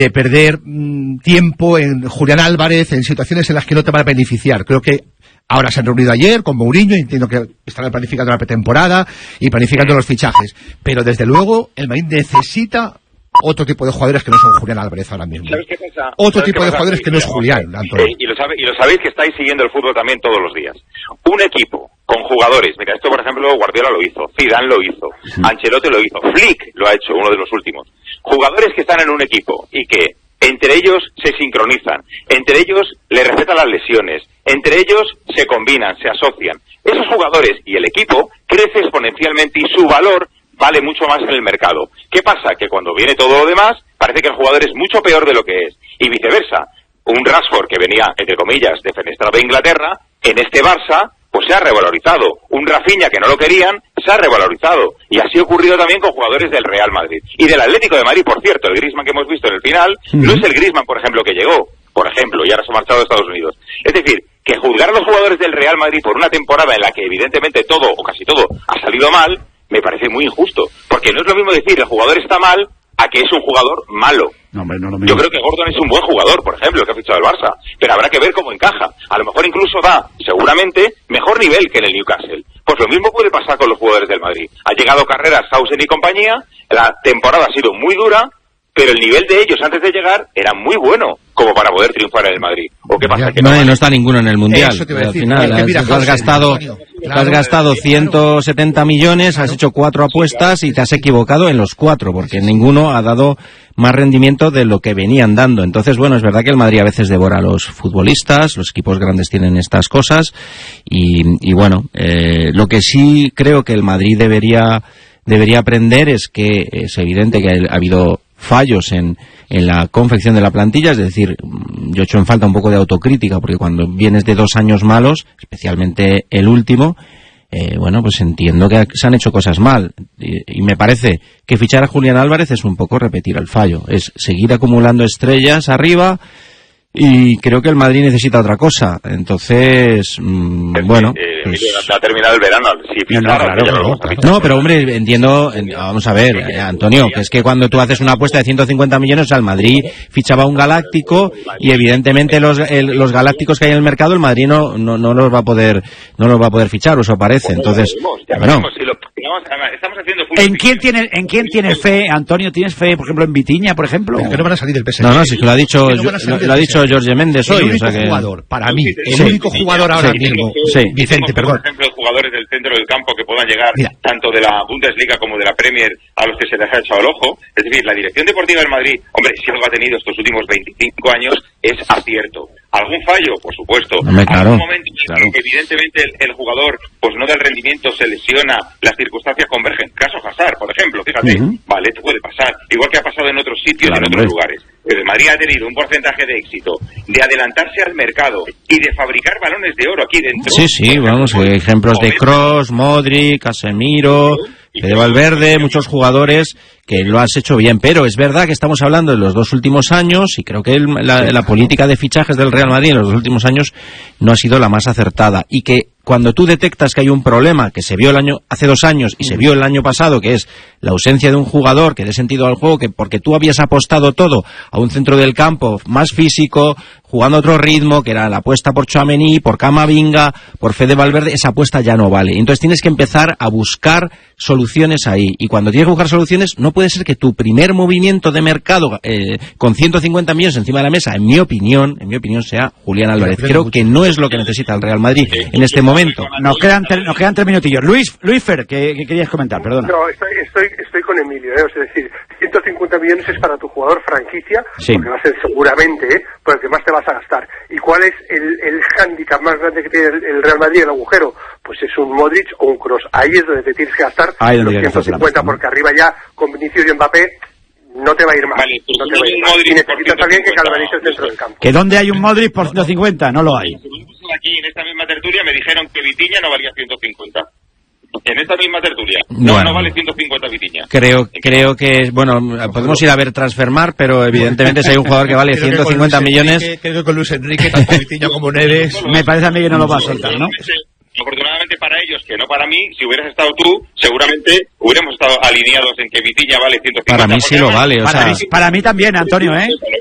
perder tiempo en Julián Álvarez, en situaciones en las que no te van a beneficiar. Creo que ahora se han reunido ayer con Mourinho, entiendo que estarán planificando la pretemporada y planificando los fichajes. Pero desde luego el Madrid necesita otro tipo de jugadores que no son Julián Álvarez ahora mismo. ¿Sabes qué pasa? Otro tipo de jugadores que no es Julián, Antonio. Y lo sabéis que estáis siguiendo el fútbol también todos los días. Un equipo con jugadores, mira, esto por ejemplo Guardiola lo hizo, Zidane lo hizo, Ancelotti lo hizo, Flick lo ha hecho, uno de los últimos. Jugadores que están en un equipo y que entre ellos se sincronizan, entre ellos le respetan las lesiones, entre ellos se combinan, se asocian. Esos jugadores y el equipo crece exponencialmente y su valor vale mucho más en el mercado. ¿Qué pasa? Que cuando viene todo lo demás, parece que el jugador es mucho peor de lo que es. Y viceversa. Un Rashford que venía, entre comillas, defenestrado de Inglaterra, en este Barça, pues se ha revalorizado. Un Rafinha que no lo querían, se ha revalorizado. Y así ha ocurrido también con jugadores del Real Madrid. Y del Atlético de Madrid, por cierto, el Griezmann que hemos visto en el final, no es el Griezmann, por ejemplo, que llegó, por ejemplo, y ahora se ha marchado a Estados Unidos. Es decir, que juzgar a los jugadores del Real Madrid por una temporada en la que evidentemente todo, o casi todo, ha salido mal, me parece muy injusto. Porque no es lo mismo decir el jugador está mal a que es un jugador malo. No, hombre, no lo mismo. Yo creo que Gordon es un buen jugador, por ejemplo, el que ha fichado el Barça, pero habrá que ver cómo encaja. A lo mejor incluso da, seguramente, mejor nivel que en el Newcastle. Pues lo mismo puede pasar con los jugadores del Madrid. Ha llegado Carreras, Sausen y compañía, la temporada ha sido muy dura, pero el nivel de ellos antes de llegar era muy bueno como para poder triunfar en el Madrid. ¿O qué pasa? Que no está ninguno en el Mundial. Eso te iba a decir. Al final has gastado 170 millones, has hecho 4 apuestas y te has equivocado en los 4, porque ninguno ha dado más rendimiento de lo que venían dando. Entonces, bueno, es verdad que el Madrid a veces devora a los futbolistas, los equipos grandes tienen estas cosas, y bueno, lo que sí creo que el Madrid debería aprender es que es evidente que ha habido fallos en la confección de la plantilla, es decir, yo echo en falta un poco de autocrítica, porque cuando vienes de 2 años malos, especialmente el último, bueno, pues entiendo que se han hecho cosas mal, y me parece que fichar a Julián Álvarez es un poco repetir el fallo, es seguir acumulando estrellas arriba, y creo que el Madrid necesita otra cosa. Entonces, bueno, pues... ha terminado el verano. No, pero hombre, entiendo, vamos a ver, Antonio, que es que cuando tú haces una apuesta de 150 millones, al Madrid fichaba un galáctico, y evidentemente los galácticos que hay en el mercado, el Madrid no los va a poder fichar, o eso parece. Entonces, bueno. ¿En quién tiene fe, Antonio? ¿Tienes fe, por ejemplo, en Vitinha, por ejemplo? Que no van a salir del PSG. No, sí, lo ha dicho Jorge Méndez hoy. El único jugador, para mí, el único jugador ahora mismo. Vicente, perdón. Por ejemplo, jugadores del centro del campo que puedan llegar tanto de la Bundesliga como de la Premier a los que se les ha echado el ojo. Es decir, la dirección deportiva del Madrid, hombre, si algo ha tenido estos últimos 25 años es acierto. ¿Algún fallo? Por supuesto. Claro, algún momento en que evidentemente el jugador pues no da el rendimiento, se lesiona, las circunstancias convergen. Caso Hazard, por ejemplo, fíjate, vale, esto puede pasar. Igual que ha pasado en otros sitios y en otros lugares. Pero el Madrid ha tenido un porcentaje de éxito de adelantarse al mercado y de fabricar balones de oro aquí dentro. Sí, vamos, ejemplos de Kroos, Modric, Casemiro, de Valverde, muchos jugadores que lo has hecho bien, pero es verdad que estamos hablando de los 2 últimos años, y creo que la política de fichajes del Real Madrid en los 2 últimos años no ha sido la más acertada, y que cuando tú detectas que hay un problema que se vio hace 2 años y se vio el año pasado, que es la ausencia de un jugador que dé sentido al juego, que porque tú habías apostado todo a un centro del campo más físico, jugando a otro ritmo, que era la apuesta por Tchouaméni, por Camavinga, por Fede Valverde, esa apuesta ya no vale. Entonces tienes que empezar a buscar soluciones ahí, y cuando tienes que buscar soluciones, no puede ser que tu primer movimiento de mercado con 150 millones encima de la mesa, en mi opinión sea Julián Álvarez. Creo que no es lo que necesita el Real Madrid en este momento. Nos quedan 3 minutillos. Luis Fer, ¿qué querías comentar? Perdona. No, estoy con Emilio, es decir, 150 millones es para tu jugador franquicia, porque va a ser seguramente por el que más te vas a gastar. ¿Y cuál es el hándicap más grande que tiene el Real Madrid, el agujero? Pues es un Modric o un Kroos. Ahí es donde te tienes que gastar los 150, porque arriba ya con Vinicius y Mbappé no te va a ir mal. Vale, no te va a ir mal. Y necesitas a alguien que galvanice el centro del campo. ¿Que dónde hay un Modric por 150? No lo hay. Aquí en esta misma tertulia me dijeron que Vitinha no valía 150. En esta misma tertulia. No vale 150 Vitinha. Creo que, bueno, podemos ir a ver Transfermarkt, pero evidentemente si hay un jugador que vale 150 millones... Creo que con Luis Enrique, tanto Vitinha como Neves... Me parece a mí que no lo va a soltar, ¿no? Afortunadamente para ellos, que no para mí, si hubieras estado tú, seguramente hubiéramos estado alineados en que Vitinha vale 150. Para mí sí lo vale. Para mí también, Antonio, ¿eh?